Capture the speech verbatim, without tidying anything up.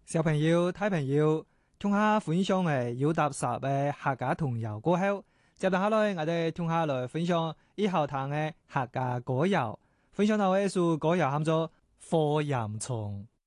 小朋友、大朋友，聽下分享嘅有搭十嘅客家童謠過後，接下來我哋聽下來分享以後談嘅客家歌謠，分享到一首歌謠喊做《火焰蟲》。